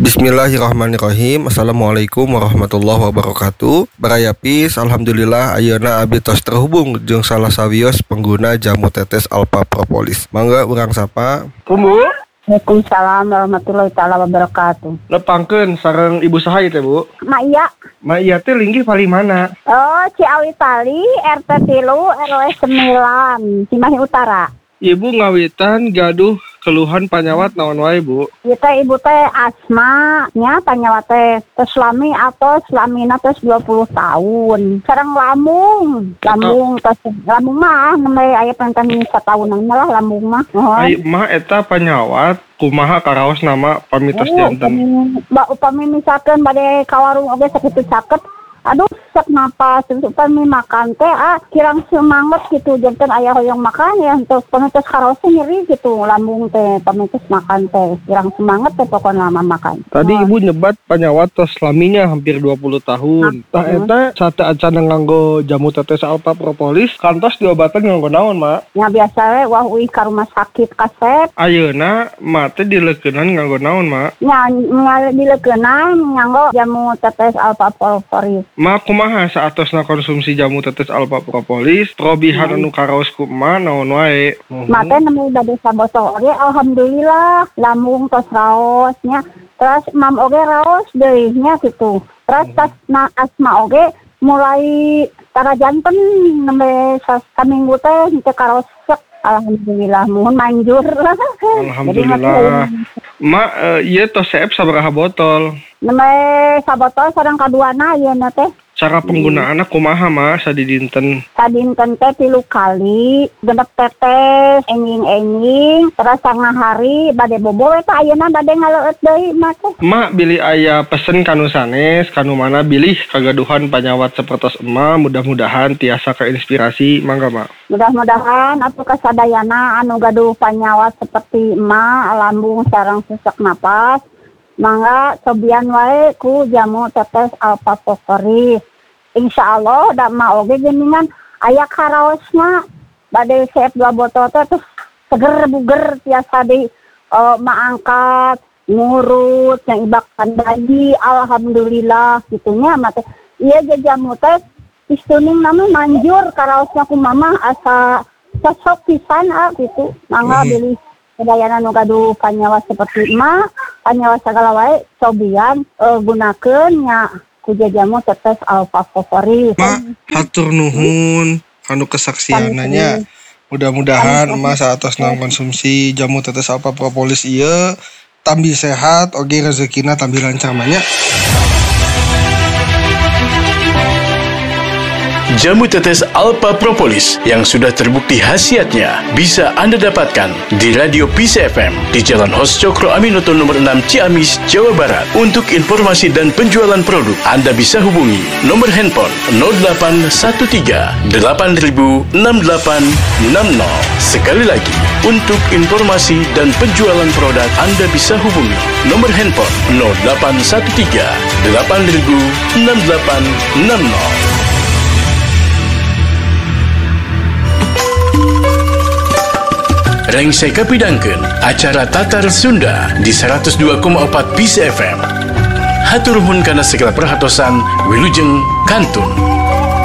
Bismillahirrahmanirrahim. Assalamualaikum warahmatullahi wabarakatuh. Barayapis, alhamdulillah ayeuna abdi tos terhubung jeung salah sawios pengguna jamu tetes Alpha Propolis. Mangga urang sapa. Bu. Waalaikumsalam warahmatullahi taala wabarakatuh. Lepangkeun sareng ibu saha ieu teh, Bu? Ma iya. Ma iya teh linggih pali mana? Oh, Ciawi Tali, RT 3, RW 9, Cimahi Utara. Ibu ngawitan gaduh keluhan panyawat naon wae, Bu? Ibu teh asma nya panyawat teh selami atau selamina teh 20 tahun. Sareng lambung mah nembe aya pengen satahunan lah lambung mah. Ai mah eta panyawat kumaha karaos nama pamitos janten. Upami misalkan bade ka warung oge sakitu caket. Aduh, sak napas, upami makan teh kirang semangat gitu, janten aya hoyong makan ya, untuk pamitos karosnya nyeri gitu, lambung teh, pamitos makan teh, kirang semangat teh pokoknya lama makan. Tadi ibu nyebat panyawat tos laminya hampir 20 tahun. Tah eta sate acan nganggo jamu tetes Alpha Propolis, kantos diobatan nganggo naon, Mak? Ya biasa we wah uih ka rumah sakit kasep. Ayeuna mak teh dileukeunnan nganggo naon, Mak? Ya dileukeunnan nganggo jamu tetes Alpha Propolis. Ma kumaha saatosna konsumsi jamu tetes Alpha Propolis, probihan anu karaos ku ma naon wae. Mate nemu bade sabotol oge alhamdulillah lambung tos raosnya. Terus mam oge raos deui nya gitu. Terus tas asma oge mulai tara janten nembe saminggu teh henteu karaos. Alhamdulillah mohon manjur. Alhamdulillah. Ma ieu tos seep sabaraha botol? Nembe sabotol sareng kaduana ieu na teh. Cara penggunaanna kumaha, Ma, sadidinten? Sadinten teh 3 kali, genep tetes, enjing-enjing, terus sanga hari bade bobo eta ayeuna bade ngaleueut deui mah teh. Ma bilih aya pesen kanu sanes, kanu mana bilih kagaduhan panyawat sapertos ema, mudah-mudahan tiasa keinspirasi, mangga, Ma. Mudah-mudahan atuh kasadayana anu gaduh panyawat seperti ema, lambung sareng sesak napas, mangga cobian wae ku jamu tetes Alpha Propolis. Insyaallah da ma oge geuningan aya karaosna bade seep 2 botol teh terus seger buger tiasa deui maangkat ngurut yang ibakan bayi alhamdulillah gitunya mah teh ieu jamu teh istuning nami manjur karaosna ku mama asa cocok pisan gitu mangga beli sedayana nu gaduh panyawat seperti emak panyawat sagala wae cobian gunakeun nya ku jamu tetes Alpha Propolis. Ma, hatur nuhun kanu kesaksiananya. Mudah-mudahan emas saatosna konsumsi jamu tetes Alpha Propolis ieu tambi sehat oge rezekina tambi lancar nya. Jamu tetes Alpha Propolis yang sudah terbukti khasiatnya bisa Anda dapatkan di Radio Peace FM di Jalan Hos Cokro Aminoto nomor 6 Ciamis, Jawa Barat. Untuk informasi dan penjualan produk, Anda bisa hubungi nomor handphone 0813 8000 6860. Sekali lagi, untuk informasi dan penjualan produk, Anda bisa hubungi nomor handphone 0813 8000 6860. Rengse kapidangkeun acara Tatar Sunda di 102,4 Peace FM. Hatur nuhun kana segala perhatosan wilujeng kantun.